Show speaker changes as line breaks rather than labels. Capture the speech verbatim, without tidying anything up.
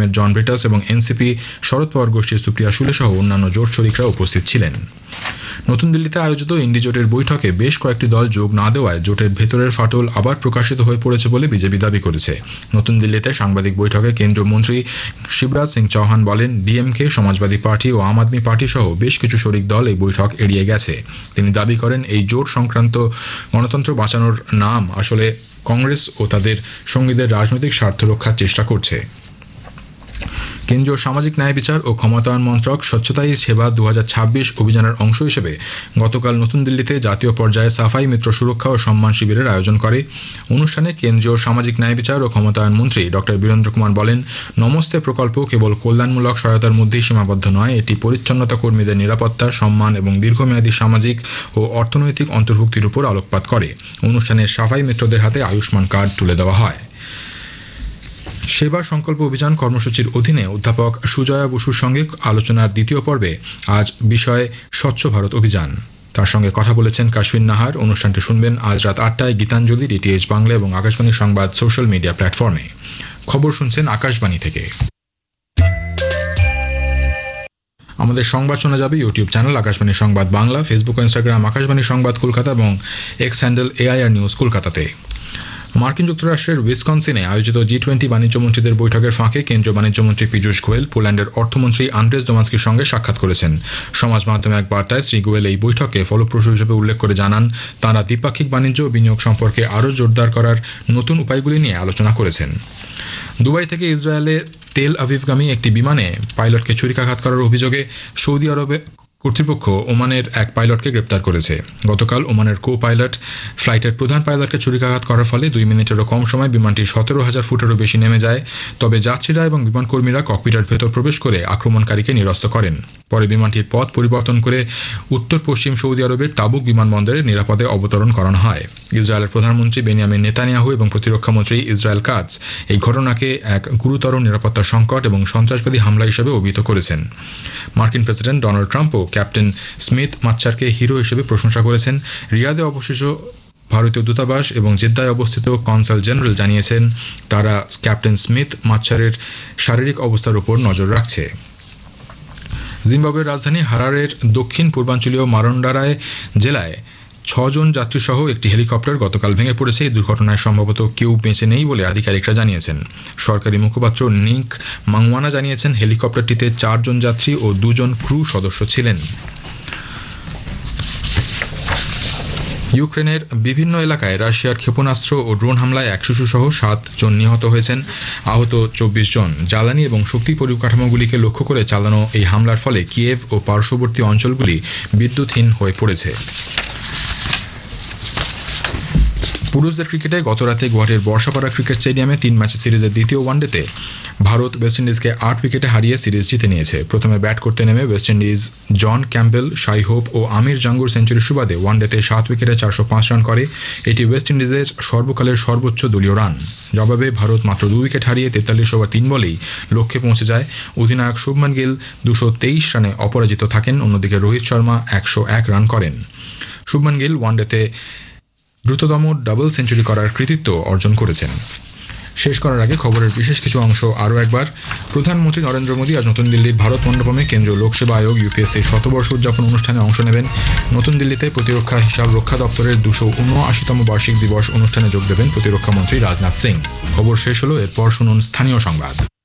সিপিএমের জন ব্রিটাস এবং এনসিপি শরদ পাওয়ার গোষ্ঠীর সুপ্রিয়া সুলে সহ অন্যান্য জোট শরিকরা উপস্থিত ছিলেন। নতুন দিল্লিতে আয়োজিত ইন্ডি জোটের বৈঠকে বেশ কয়েকটি দল যোগ না দেওয়ায় জোটের ভেতরের ফাটল আবার প্রকাশিত হয়ে পড়েছে বলে বিজেপি দাবি করেছে। নতুন দিল্লিতে সাংবাদিক বৈঠকে কেন্দ্রীয় মন্ত্রী শিবরাজ সিং চৌহান বলেন, ডিএমকে, সমাজবাদী পার্টি ও আম আদমি পার্টি সহ বেশ কিছু শরিক দল এই বৈঠক এড়িয়ে গেছে। তিনি দাবি করেন, এই জোট সংক্রান্ত গণতন্ত্র বাঁচানোর নাম আসলে কংগ্রেস ও তাদের সঙ্গীদের রাজনৈতিক স্বার্থ রক্ষার চেষ্টা করছে। কেন্দ্রীয় সামাজিক ন্যায় বিচার ও ক্ষমতায়ন মন্ত্রক স্বচ্ছতাই সেবা দু হাজার ছাব্বিশ অভিযানের অংশ হিসেবে গতকাল নতুন দিল্লিতে জাতীয় পর্যায়ে সাফাই মিত্র সুরক্ষা ও সম্মান শিবিরের আয়োজন করে। অনুষ্ঠানে কেন্দ্রীয় সামাজিক ন্যায় বিচার ও ক্ষমতায়ন মন্ত্রী ডক্টর বীরেন্দ্র কুমার বলেন, নমস্তে প্রকল্প কেবল কল্যাণমূলক সহায়তার মধ্যেই সীমাবদ্ধ নয়, এটি পরিচ্ছন্নতা কর্মীদের নিরাপত্তা, সম্মান এবং দীর্ঘমেয়াদী সামাজিক ও অর্থনৈতিক অন্তর্ভুক্তির উপর আলোকপাত করে। অনুষ্ঠানে সাফাই মিত্রদের হাতে আয়ুষ্মান কার্ড তুলে দেওয়া হয়। সেবা সংকল্প অভিযান কর্মসূচির অধীনে অধ্যাপক সুজয়া বসুর সঙ্গে আলোচনার দ্বিতীয় পর্বে আজ বিষয় স্বচ্ছ ভারত অভিযান। তার সঙ্গে কথা বলেছেন কাশ্মীর নাহার। অনুষ্ঠানটি শুনবেন আজ রাত আটটায় গীতাঞ্জলি, ডিটিএইচ বাংলা এবং আকাশবাণী সংবাদ সোশ্যাল মিডিয়া প্ল্যাটফর্মে। খবর শুনছেন আকাশবাণী থেকে। আমাদের সংবাদ শোনা যাবে ইউটিউব চ্যানেল আকাশবাণী সংবাদ বাংলা, ফেসবুক ও ইনস্টাগ্রাম আকাশবাণী সংবাদ কলকাতা এবং এক্স হ্যান্ডেল এআইআর নিউজ কলকাতাতে। মার্কিন যুক্তরাষ্ট্রের উইসকনসিনে আয়োজিত জি টোয়েন্টি বাণিজ্য মন্ত্রীদের বৈঠকের ফাঁকে কেন্দ্রীয় বাণিজ্য মন্ত্রী পীযূষ গোয়েল পোল্যান্ডের অর্থমন্ত্রী আন্দ্রেস ডোমান্সকির সঙ্গে সাক্ষাৎ করেছেন। সমাজ মাধ্যমে এক বার্তায় শ্রী গোয়েল এই বৈঠককে ফলপ্রসূ হিসেবে উল্লেখ করে জানান, তাঁরা দ্বিপাক্ষিক বাণিজ্য ও বিনিয়োগ সম্পর্কে আরও জোরদার করার নতুন উপায়গুলি নিয়ে আলোচনা করেছেন। দুবাই থেকে ইসরায়েলে তেল আভিভগামী একটি বিমানে পাইলটকে ছুরিকাঘাত করার অভিযোগে সৌদি আরবে কর্তৃপক্ষ ওমানের এক পাইলটকে গ্রেপ্তার করেছে। গতকাল ওমানের কো পাইলট ফ্লাইটের প্রধান পাইলটকে ছুরিকাঘাত করার ফলে দুই মিনিটেরও কম সময় বিমানটি সতেরো হাজার ফুটেরও বেশি নেমে যায়। তবে যাত্রীরা এবং বিমান কর্মীরা ককপিটের ভেতর প্রবেশ করে আক্রমণকারীকে নিরস্ত করেন। পরে বিমানটির পথ পরিবর্তন করে উত্তর পশ্চিম সৌদি আরবের তাবুক বিমানবন্দরে নিরাপদে অবতরণ করানো হয়। ইসরায়েলের প্রধানমন্ত্রী বেনিয়ামিন নেতানিয়াহু এবং প্রতিরক্ষামন্ত্রী ইসরায়েল কাটজ এই ঘটনাকে এক গুরুতর নিরাপত্তা সংকট এবং সন্ত্রাসবাদী হামলা হিসেবে অভিহিত করেছেন। মার্কিন president Donald ট্রাম্পও captain Smith মাচ্চারকে hero হিসেবে প্রশংসা করেছেন। রিয়াদে অবশিষ্ট ভারতীয় দূতাবাস এবং জেদ্দায় অবস্থিত কনসাল জেনারেল জানিয়েছেন, তারা ক্যাপ্টেন স্মিথ মাচ্চারের শারীরিক অবস্থার উপর নজর রাখছে। জিম্বাবুয়ের রাজধানী হারারের দক্ষিণ পূর্বাঞ্চলীয় মারন্ডারায় জেলায় ছজন যাত্রীসহ একটি হেলিকপ্টার গতকাল ভেঙে পড়েছে। এই দুর্ঘটনায় সম্ভবত কেউ বেঁচে নেই বলে আধিকারিকরা জানিয়েছেন। সরকারি মুখপাত্র নিক মাংওয়ানা জানিয়েছেন, হেলিকপ্টারটিতে চারজন যাত্রী ও দুজন ক্রু সদস্য ছিলেন। ইউক্রেনের বিভিন্ন এলাকায় রাশিয়ার ক্ষেপণাস্ত্র ও ড্রোন হামলায় এক শিশুসহ সাত জন নিহত হয়েছেন, আহত চব্বিশ জন। জ্বালানি এবং শক্তি পরিকাঠামোগুলিকে লক্ষ্য করে চালানো এই হামলার ফলে কিয়েভ ও পার্শ্ববর্তী অঞ্চলগুলি বিদ্যুৎহীন হয়ে পড়েছে। পুরুষদের ক্রিকেটে গতরাতে গুয়াহাটির বর্ষাপাড়া ক্রিকেট স্টেডিয়ামে তিন ম্যাচ সিরিজের দ্বিতীয় ওয়ানডেতে ভারত ওয়েস্ট ইন্ডিজকে আট উইকেটে হারিয়ে সিরিজ জিতে নিয়েছে। প্রথমে ব্যাট করতে নেমে ওয়েস্ট ইন্ডিজ জন ক্যাম্পবেল, শাই হোপ ও আমির জাঙ্গুর সেঞ্চুরির সুবাদে ওয়ানডেতে সাত উইকেটে চারশো পাঁচ রান করে। এটি ওয়েস্ট ইন্ডিজের সর্বকালের সর্বোচ্চ দলীয় রান। জবাবে ভারত মাত্র দুই উইকেট হারিয়ে তেতাল্লিশ ওভার তিন বলেই লক্ষ্যে পৌঁছে যায়। অধিনায়ক শুভমান গিল দুশো তেইশ রানে অপরাজিত থাকেন। অন্যদিকে রোহিত শর্মা একশো এক রান করেন। শুভমান গিল ওয়ানডেতে দ্রুততম ডাবল সেঞ্চুরি করার কৃতিত্ব অর্জন করেছেন। শেষ করার আগে খবরের বিশেষ কিছু অংশ আরও একবার। প্রধানমন্ত্রী নরেন্দ্র মোদী আজ নতুন দিল্লির ভারত মণ্ডপমে কেন্দ্রীয় লোকসেবা আয়োগ ইউপিএসসির শতবর্ষ উদযাপন অনুষ্ঠানে অংশ নেবেন। নতুন দিল্লিতে প্রতিরক্ষা হিসাব রক্ষা দপ্তরের দুশো উনআশিতম বার্ষিক দিবস অনুষ্ঠানে যোগ দেবেন প্রতিরক্ষা মন্ত্রী রাজনাথ সিং। খবর শেষ হলো, এরপর শুনুন স্থানীয় সংবাদ।